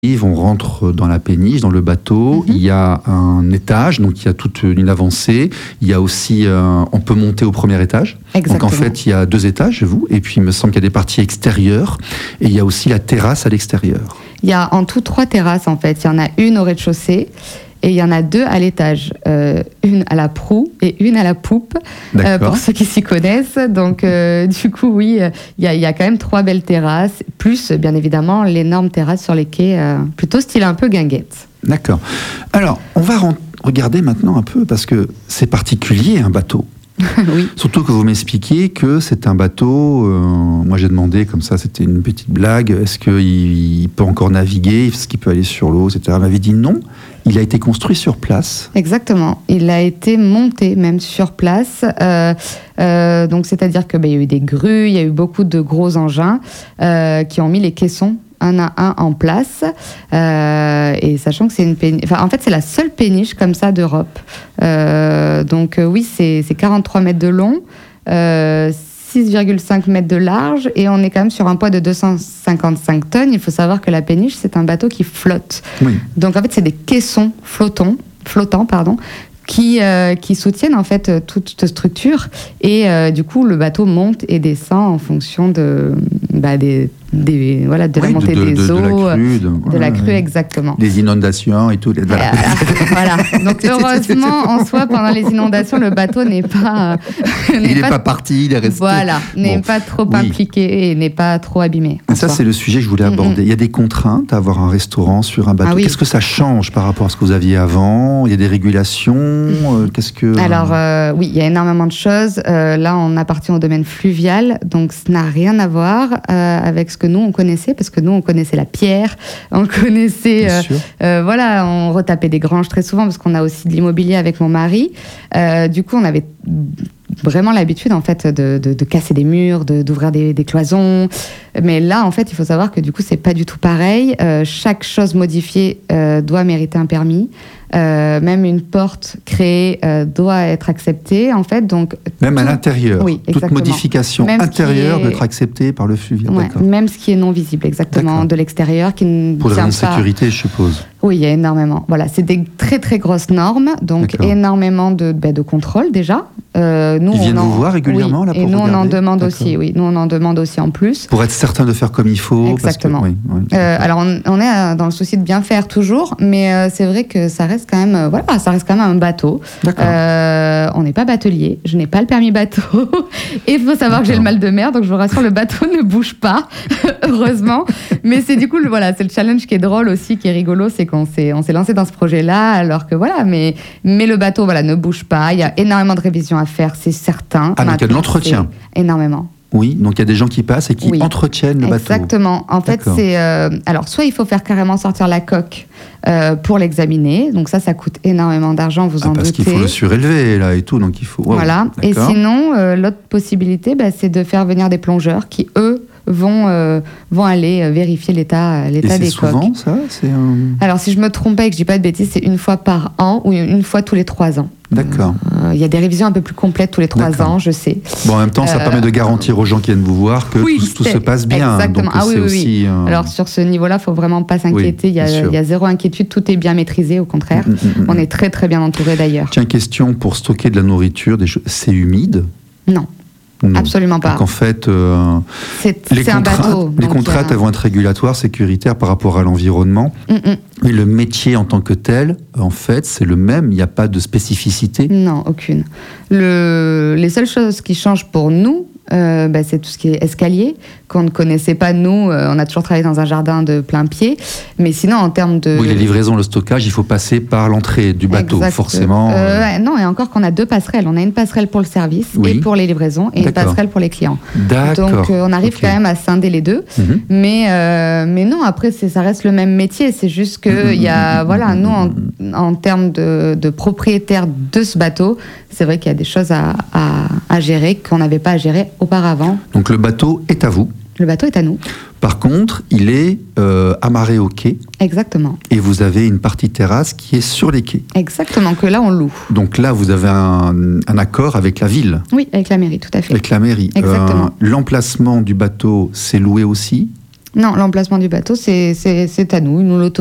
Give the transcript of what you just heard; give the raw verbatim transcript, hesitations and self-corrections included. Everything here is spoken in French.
on rentre dans la péniche, dans le bateau, mm-hmm. il y a un étage, donc il y a toute une avancée, il y a aussi, euh, on peut monter au premier étage. Exactement. Donc en fait, il y a deux étages chez vous, et puis il me semble qu'il y a des parties extérieures, et il y a aussi la terrasse à l'extérieur. Il y a en tout trois terrasses en fait, il y en a une au rez-de-chaussée, et il y en a deux à l'étage, euh, une à la proue et une à la poupe, euh, pour ceux qui s'y connaissent. Donc euh, du coup, oui, il y a, y a quand même trois belles terrasses, plus bien évidemment l'énorme terrasse sur les quais, euh, plutôt style un peu guinguette. D'accord. Alors, on va re- regarder maintenant un peu, parce que c'est particulier un bateau. Oui. Surtout que vous m'expliquiez que c'est un bateau, euh, moi j'ai demandé comme ça, c'était une petite blague, est-ce qu'il peut encore naviguer, est-ce qu'il peut aller sur l'eau, et cetera. Il m'avait dit non, il a été construit sur place. Exactement, il a été monté même sur place, euh, euh, donc c'est-à-dire qu'il bah, y a eu des grues, il y a eu beaucoup de gros engins euh, qui ont mis les caissons un à un en place, euh, et sachant que c'est une péniche, enfin en fait c'est la seule péniche comme ça d'Europe. Euh, donc euh, oui, c'est, c'est quarante-trois mètres de long, euh, six virgule cinq mètres de large, et on est quand même sur un poids de deux cent cinquante-cinq tonnes. Il faut savoir que la péniche, c'est un bateau qui flotte. Oui. Donc en fait, c'est des caissons flottants, flottants, pardon, qui, euh, qui soutiennent en fait toute cette structure, et euh, du coup le bateau monte et descend en fonction de, bah, des, des, voilà, de oui, la montée de, de, des de, eaux, de la crue, de, de la crue exactement. Des inondations et tout. Voilà. Voilà. Donc heureusement en soi pendant les inondations le bateau n'est pas, euh, n'est il n'est pas, pas parti, il est resté. Voilà, n'est bon. pas trop oui. impliqué et n'est pas trop abîmé. Ça soi. C'est le sujet que je voulais aborder. Mm-hmm. Il y a des contraintes à avoir un restaurant sur un bateau. Ah, oui. Qu'est-ce que ça change par rapport à ce que vous aviez avant? Il y a des régulations. Mm-hmm. Qu'est-ce que Alors euh, oui, il y a énormément de choses. Euh, là, on appartient au domaine fluvial, donc ça n'a rien à voir euh, avec ce que nous on connaissait, parce que nous on connaissait la pierre, on connaissait, euh, euh, voilà, on retapait des granges très souvent parce qu'on a aussi de l'immobilier avec mon mari. Euh, du coup, on avait vraiment l'habitude en fait de, de, de casser des murs, de, d'ouvrir des, des cloisons. Mais là, en fait, il faut savoir que du coup, c'est pas du tout pareil. Euh, chaque chose modifiée euh, doit mériter un permis. Euh, même une porte créée euh, doit être acceptée, en fait. Donc, même tout... à l'intérieur, oui, toute modification même intérieure est... doit être acceptée par le fluvial. Ouais, même ce qui est non visible, exactement, d'accord. De l'extérieur. Qui ne Pour des raisons de pas... sécurité, je suppose. Oui, il y a énormément. Voilà, c'est des très très grosses normes, donc d'accord. énormément de, bah, de contrôle déjà. Euh, nous, Ils viennent en... vous voir régulièrement oui, là pour et nous regarder. on en demande d'accord. aussi. Oui, nous on en demande aussi en plus. Pour être certain de faire comme il faut. Exactement. Parce que, oui, oui, euh, alors on, on est dans le souci de bien faire toujours, mais euh, c'est vrai que ça reste quand même, euh, voilà, ça reste quand même un bateau. D'accord. Euh, on n'est pas batelier. Je n'ai pas le permis bateau. Et il faut savoir d'accord. que j'ai le mal de mer, donc je vous rassure, le bateau ne bouge pas, heureusement. Mais c'est du coup, le, voilà, c'est le challenge qui est drôle aussi, qui est rigolo, c'est qu'on s'est, on s'est lancé dans ce projet-là, alors que voilà, mais, mais le bateau, voilà, ne bouge pas. Il y a énormément de révisions à faire, c'est certain. Ah, donc il y a de l'entretien. Énormément. Oui, donc il y a des gens qui passent et qui oui. entretiennent le bateau. Exactement. En fait, d'accord. c'est euh, alors soit il faut faire carrément sortir la coque euh, pour l'examiner. Donc ça, ça coûte énormément d'argent, vous ah, en parce doutez. Parce qu'il faut le surélever là et tout, donc il faut. Wow, voilà. d'accord. Et sinon, euh, l'autre possibilité, bah, c'est de faire venir des plongeurs qui eux vont euh, vont aller vérifier l'état l'état et des c'est coques. Souvent ça, c'est un... Alors si je me trompe pas et que je dis pas de bêtises, c'est une fois par an ou une fois tous les trois ans. D'accord. Il euh, y a des révisions un peu plus complètes tous les trois ans, je sais. Bon, en même temps, ça euh... permet de garantir aux gens qui viennent vous voir que oui, tout, tout se passe bien. Exactement. Donc, ah oui, oui, aussi, oui. Euh... Alors sur ce niveau-là, faut vraiment pas s'inquiéter. Oui, il y a, il y a zéro inquiétude, tout est bien maîtrisé. Au contraire, mmh, mmh, mmh. on est très très bien entouré d'ailleurs. Tiens, question pour stocker de la nourriture, des choses... c'est humide? Non. Non. Absolument pas. Donc en fait, euh, c'est, les, c'est contraintes, un bateau, les contraintes euh... elles vont être régulatoires, sécuritaires par rapport à l'environnement. Mm-mm. Mais le métier en tant que tel, en fait, c'est le même. Il n'y a pas de spécificité. Non, aucune. Le... Les seules choses qui changent pour nous, euh, bah, c'est tout ce qui est escalier, qu'on ne connaissait pas, nous. Euh, on a toujours travaillé dans un jardin de plein pied. Mais sinon, en termes de... Oui, les livraisons, le stockage, il faut passer par l'entrée du bateau, exact. forcément. Euh, ouais, non, et encore qu'on a deux passerelles. On a une passerelle pour le service oui. et pour les livraisons, et D'accord. une passerelle pour les clients. D'accord. Donc, euh, on arrive okay. quand même à scinder les deux. Mm-hmm. Mais, euh, mais non, après, c'est, ça reste le même métier. C'est juste qu'il mm-hmm. y a... Voilà, nous, en, en termes de, de propriétaire de ce bateau, c'est vrai qu'il y a des choses à, à, à gérer qu'on n'avait pas à gérer auparavant. Donc, le bateau est à vous. Le bateau est à nous. Par contre, il est euh, amarré au quai. Exactement. Et vous avez une partie terrasse qui est sur les quais. Exactement, que là, on loue. Donc là, vous avez un, un accord avec la ville. Oui, avec la mairie, tout à fait. Avec la mairie. Exactement. Euh, l'emplacement du bateau, c'est loué aussi ? Non, l'emplacement du bateau, c'est, c'est, c'est à nous. Ils nous l'autorisent.